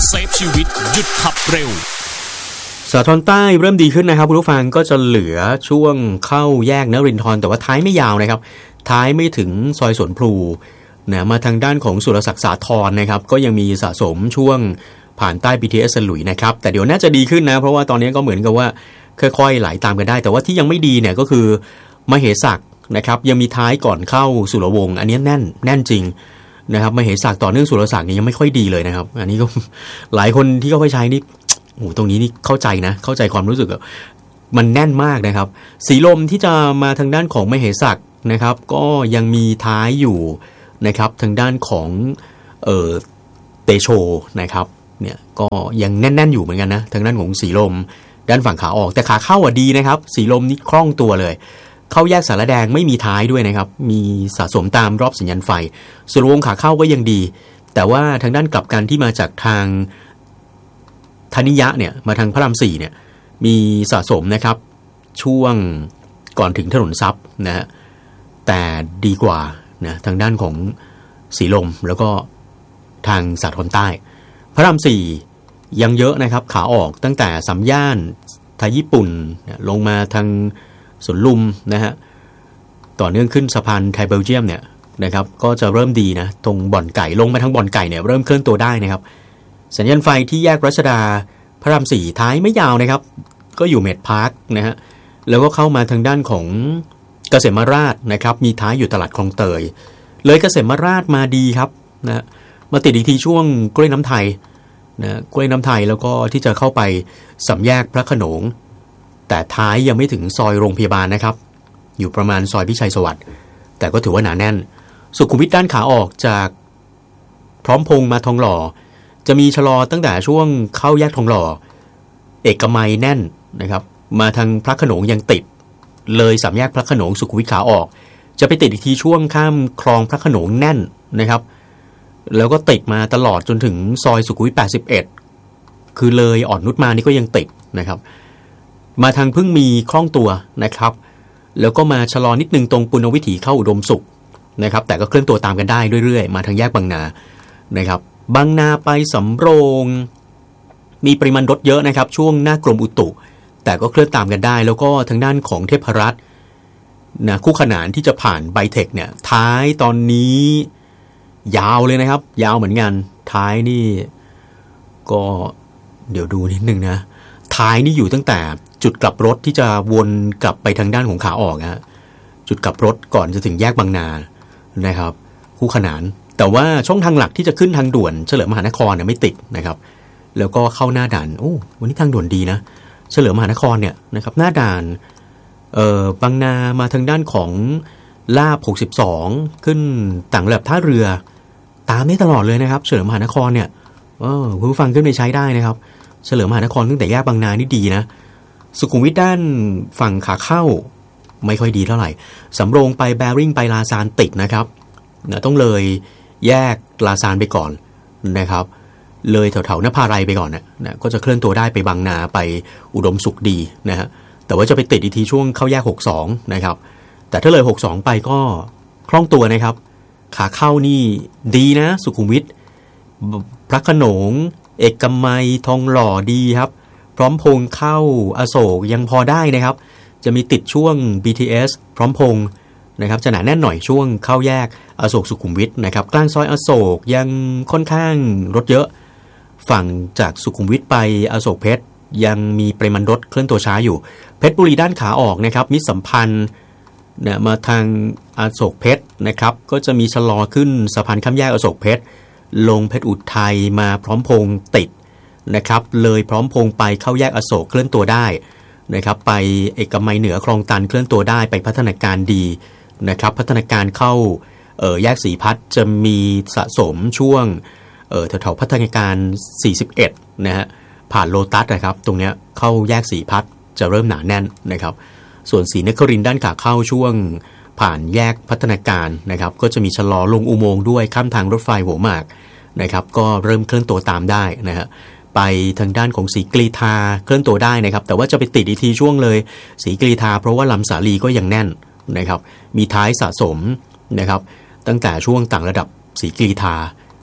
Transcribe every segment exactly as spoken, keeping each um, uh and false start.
เซฟชีวิตหยุดขับเร็วสาทรใต้เริ่มดีขึ้นนะครับคุณผู้ฟังก็จะเหลือช่วงเข้าแยกนรินทร์แต่ว่าท้ายไม่ยาวนะครับท้ายไม่ถึงซอยสวนพลูนะมาทางด้านของสุรศักดิ์สาทรนะครับก็ยังมีสะสมช่วงผ่านใต้ บี ที เอส สลุยนะครับแต่เดี๋ยวน่าจะดีขึ้นนะเพราะว่าตอนนี้ก็เหมือนกับว่าค่อยๆไหลตามกันได้แต่ว่าที่ยังไม่ดีเนี่ยก็คือมเหศักดิ์นะครับยังมีท้ายก่อนเข้าสุรวงศ์อันนี้แน่นแน่นจริงนะครับมเหศักดิ์ต่อเนื่องสุรศักดิ์นี่ยังไม่ค่อยดีเลยนะครับอันนี้ก็หลายคนที่เขาไปใช้นี่โอ้ตรงนี้นี่เข้าใจนะเข้าใจความรู้สึกมันแน่นมากนะครับสีลมที่จะมาทางด้านของมเหศักดิ์นะครับก็ยังมีท้ายอยู่นะครับทางด้านของเอ่อเตโชนะครับเนี่ยก็ยังแน่นๆอยู่เหมือนกันนะทางด้านของสีลมด้านฝั่งขาออกแต่ขาเข้าอ่ะดีนะครับสีลมนี่คล่องตัวเลยเข้าแยกสารแดงไม่มีท้ายด้วยนะครับมีสะสมตามรอบสัญญาณไฟสุรวงศ์ขาเข้าก็ยังดีแต่ว่าทางด้านกลับกันที่มาจากทางธนิยะเนี่ยมาทางพระรามสี่เนี่ยมีสะสมนะครับช่วงก่อนถึงถนนทรัพย์นะฮะแต่ดีกว่านะทางด้านของสีลมแล้วก็ทางสาทรใต้พระรามสี่ยังเยอะนะครับขาออกตั้งแต่สามย่านไทยญี่ปุ่นลงมาทางสวนลุมนะฮะต่อเนื่องขึ้นสะพานไทยเบลเยียมเนี่ยนะครับก็จะเริ่มดีนะตรงบ่อนไก่ลงมาทางบ่อนไก่เนี่ยเริ่มเคลื่อนตัวได้นะครับสัญญาณไฟที่แยกรัชดาพระรามสี่ท้ายไม่ยาวนะครับก็อยู่เมดพาร์คนะฮะแล้วก็เข้ามาทางด้านของเกษมราชนะครับมีท้ายอยู่ตลาดคลองเตยเลยเกษมราชมาดีครับนะมาติดอีกทีช่วงกล้วยน้ำไทยนะกล้วยน้ำไทยแล้วก็ที่จะเข้าไปสามแยกพระโขนงแต่ท้ายยังไม่ถึงซอยโรงพยาบาลนะครับอยู่ประมาณซอยพิชัยสวัสดิ์แต่ก็ถือว่าหนาแน่นสุขุมวิทด้านขาออกจากพร้อมพงษ์มาทองหล่อจะมีชะลอตั้งแต่ช่วงเข้าแยกทองหล่อเอกมัยแน่นนะครับมาทางพระโขนงยังติดเลยสามแยกพระโขนงสุขุมวิทขาออกจะไปติดอีกทีช่วงข้ามคลองพระโขนงแน่นนะครับแล้วก็ติดมาตลอดจนถึงซอยสุขุมวิทแปดสิบเอ็ดคือเลยอ่อนนุชมานี่ก็ยังติดนะครับมาทางพึ่งมีคล่องตัวนะครับแล้วก็มาชะลอนิดนึงตรงปุณณวิถีเข้าอุดมสุขนะครับแต่ก็เคลื่อนตัวตามกันได้เรื่อยๆมาทางแยกบางนานะครับบางนาไปสำโรงมีปริมาณรถเยอะนะครับช่วงหน้ากรมอุตุแต่ก็เคลื่อนตามกันได้แล้วก็ทางด้านของเทพรัตน์นะคู่ขนานที่จะผ่านไบเทคเนี่ยท้ายตอนนี้ยาวเลยนะครับยาวเหมือนกันท้ายนี่ก็เดี๋ยวดูนิดนึงนะท้ายนี่อยู่ตั้งแต่จุดกลับรถที่จะวนกลับไปทางด้านของขาออกนะจุดกลับรถก่อนจะถึงแยกบางนานะครับคู่ขนานแต่ว่าช่องทางหลักที่จะขึ้นทางด่วนเฉลิมมหานครเนี่ยไม่ติดนะครับแล้วก็เข้าหน้าด่านโอ้วันนี้ทางด่วนดีนะเฉลิมมหานครเนี่ยนะครับหน้าด่านเอ่อบางนามาทางด้านของลาบหกสิบสองขึ้นต่างระดับท่าเรือตามได้ตลอดเลยนะครับเฉลิมมหานครเนี่ยเออคุณผู้ฟังขึ้นไปใช้ได้นะครับเฉลิมมหานครตั้งแต่แยกบางนานี่ดีนะสุขุมวิทด้านฝั่งขาเข้าไม่ค่อยดีเท่าไหร่สำโรงไปแบริ่งไปลาซานติดนะครับนะต้องเลยแยกลาซานไปก่อนนะครับเลยแถวๆนภาลัยไปก่อนนะนะก็จะเคลื่อนตัวได้ไปบางนาไปอุดมสุขดีนะฮะแต่ว่าจะไปติดอีกทีช่วงเข้าแยกหกสิบสองนะครับแต่ถ้าเลยหกสิบสองไปก็คล่องตัวนะครับขาเข้านี่ดีนะสุขุมวิทพระโขนงเอกมัยทองหล่อดีครับพร้อมพงษ์เข้าอโศกยังพอได้นะครับจะมีติดช่วง บี ที เอส พร้อมพงษ์นะครับจะหนาแน่นหน่อยช่วงเข้าแยกอโศกสุขุมวิทนะครับกลางซอยอโศกยังค่อนข้างรถเยอะฝั่งจากสุขุมวิทไปอโศกเพชรยังมีปริมาณรถเคลื่อนตัวช้าอยู่เพชรบุรีด้านขาออกนะครับมิตรสัมพันธ์เนี่ยมาทางอโศกเพชรนะครับก็จะมีชะลอขึ้นสะพานข้ามแยกอโศกเพชรลงเพชรอุทัยมาพร้อมพงษ์ติดนะครับเลยพร้อมพงษ์ไปเข้าแยกอโศกเคลื่อนตัวได้นะครับไปเอกมัยเหนือคลองตันเคลื่อนตัวได้ไปพัฒนาการดีนะครับพัฒนาการเข้าเอ่อแยกศรีพัฒน์จะมีสะสมช่วงเอ่อแถวๆพัฒนาการสี่สิบเอ็ดนะฮะผ่านโลตัสนะครับตรงเนี้ยเข้าแยกศรีพัฒน์จะเริ่มหนาแน่นนะครับส่วนศรีนครินทร์ด้านขาเข้าช่วงผ่านแยกพัฒนาการนะครับก็จะมีชะลอลงอุโมงค์ด้วยข้ามทางรถไฟหัวหมากนะครับก็เริ่มเคลื่อนตัวตามได้นะฮะไปทางด้านของศรีกรีฑาเคลื่อนตัวได้นะครับแต่ว่าจะไปติดอีกทีช่วงเลยศรีกรีฑาเพราะว่าลำสาลีก็ยังแน่นนะครับมีท้ายสะสมนะครับตั้งแต่ช่วงต่างระดับศรีกรีฑา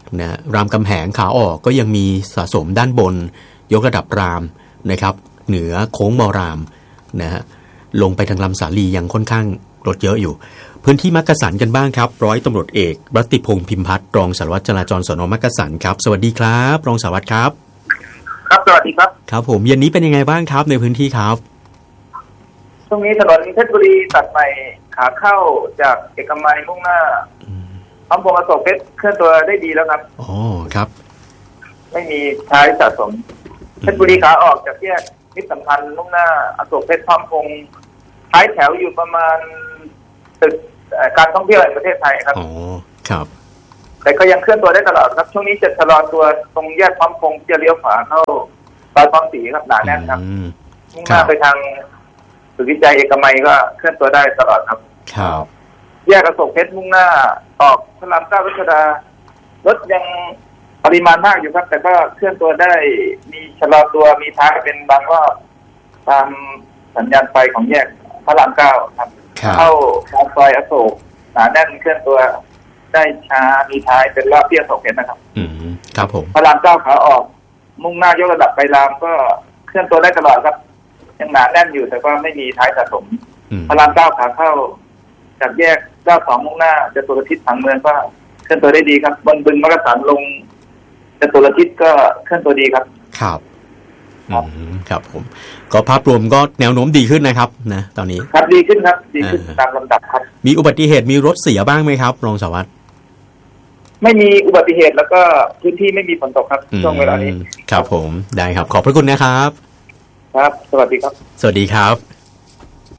นะรามคำแหงขาออกก็ยังมีสะสมด้านบนยกระดับรามนะครับเหนือโค้งมอรามนะฮะลงไปทางลำสาลียังค่อนข้างรถเยอะอยู่พื้นที่มักกะสันกันบ้างครับร้อยตำรวจเอกรัตติพงษ์พิมพัฒน์รองสารวัตรจราจรสน.มักกะสันครับสวัสดีครับรองสารวัตรครับครับสวัสดีครับครับผมเย็นนี้เป็นยังไงบ้างครับในพื้นที่ครับช่วงนี้ถนนเพชรบุรีตัดใหม่ขาเข้าจากเอกมัยมุ่งหน้าปั๊มพงอโศกเพชรเคลื่อนตัวได้ดีแล้วครับอ๋อครับไม่มีท้ายสะสมเพชรบุรีขาออกจากแยกมิตรสัมพันธ์มุ่งหน้าอโศกเพชรปั๊มพงท้ายแถวอยู่ประมาณตึกการท่องเที่ยวแห่งประเทศไทยครับอ๋อครับแต่ก็ยังเคลื่อนตัวได้ตลอดครับช่วงนี้จะชะลอตัวตรงแยกปั๊มพงจะเลี้ยวขวาเข้าซอยปั๊มสีครับหนาแน่นครับมุ่งหน้าไปทางสุวิจัยเอกมัยก็เคลื่อนตัวได้ตลอดครับครับแยกอโศกเพชรมุ่งหน้าออกพระรามเก้ารัชดารถยังปริมาณมากอยู่ครับแต่ก็เคลื่อนตัวได้มีชะลอตัวมีท้ายเป็นบางรอบตามสัญญาณไฟของแยกพระรามเก้าครับเข้าทางซอยอโศกหนาแน่นเคลื่อนตัวได้ช้ามีท้ายเป็นรอบที่อโศกเพชรนะครับอืมครับผมพระรามเก้าขาออกมุ่งหน้ายกระดับไปรามก็เคลื่อนตัวได้ตลอดครับยังหนาแน่นอยู่แต่ก็ไม่มีท้ายสะสมพระรามเก้าขาเข้าจากแยกเก้าสองมุ่งหน้าจตุรทิศผังเมืองก็เคลื่อนตัวได้ดีครับบนบึงมักกะสันลงจตุรทิศก็เคลื่อนตัวดีครับครับครับครับผมก็ภาพรวมก็แนวโน้มดีขึ้นนะครับนะตอนนี้ครับดีขึ้นครับดีขึ้นตามลำดับครับมีอุบัติเหตุมีรถเสียบ้างไหมครับรองสารวัตรไม่มีอุบัติเหตุแล้วก็พื้นที่ไม่มีฝนตกครับช่วงเวลานี้ครับผมได้ครับขอบพระคุณนะครับครับสวัสดีครับสวัสดีครับ